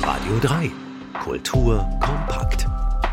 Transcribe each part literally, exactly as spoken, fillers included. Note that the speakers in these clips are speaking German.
Radio drei. Kultur kompakt.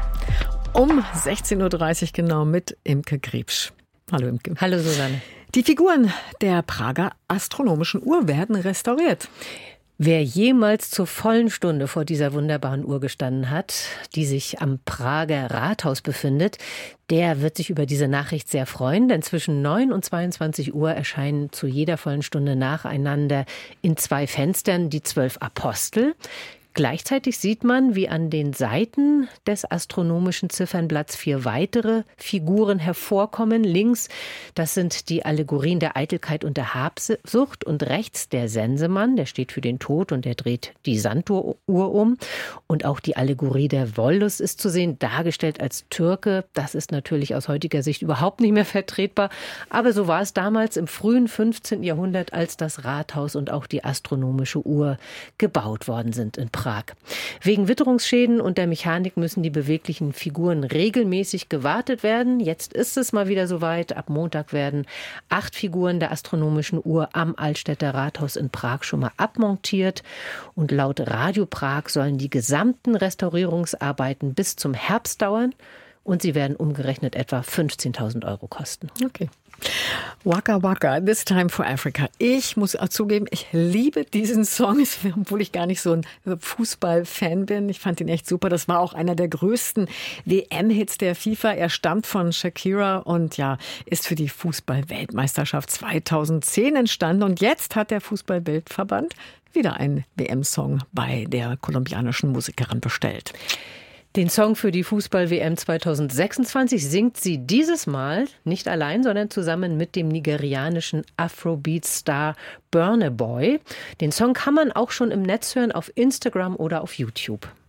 Um sechzehn Uhr dreißig genau mit Imke Griebsch. Hallo Imke. Hallo Susanne. Die Figuren der Prager astronomischen Uhr werden restauriert. Wer jemals zur vollen Stunde vor dieser wunderbaren Uhr gestanden hat, die sich am Prager Rathaus befindet, der wird sich über diese Nachricht sehr freuen, denn zwischen neun und zweiundzwanzig Uhr erscheinen zu jeder vollen Stunde nacheinander in zwei Fenstern die zwölf Apostel. Gleichzeitig sieht man, wie an den Seiten des astronomischen Ziffernblatts vier weitere Figuren hervorkommen. Links, das sind die Allegorien der Eitelkeit und der Habsucht. Und rechts der Sensemann, der steht für den Tod und der dreht die Sanduhr um. Und auch die Allegorie der Wollust ist zu sehen, dargestellt als Türke. Das ist natürlich aus heutiger Sicht überhaupt nicht mehr vertretbar. Aber so war es damals im frühen fünfzehnten Jahrhundert, als das Rathaus und auch die astronomische Uhr gebaut worden sind in Prag. Wegen Witterungsschäden und der Mechanik müssen die beweglichen Figuren regelmäßig gewartet werden. Jetzt ist es mal wieder soweit. Ab Montag werden acht Figuren der astronomischen Uhr am Altstädter Rathaus in Prag schon mal abmontiert. Und laut Radio Prag sollen die gesamten Restaurierungsarbeiten bis zum Herbst dauern. Und sie werden umgerechnet etwa fünfzehntausend Euro kosten. Okay. Waka Waka, This Time for Africa. Ich muss auch zugeben, ich liebe diesen Song, obwohl ich gar nicht so ein Fußballfan bin. Ich fand ihn echt super. Das war auch einer der größten W M-Hits der FIFA. Er stammt von Shakira und ja, ist für die Fußball-Weltmeisterschaft zweitausendzehn entstanden. Und jetzt hat der Fußball-Weltverband wieder einen W M-Song bei der kolumbianischen Musikerin bestellt. Den Song für die Fußball-W M zweitausendsechsundzwanzig singt sie dieses Mal nicht allein, sondern zusammen mit dem nigerianischen Afrobeat-Star Burna Boy. Den Song kann man auch schon im Netz hören, auf Instagram oder auf YouTube.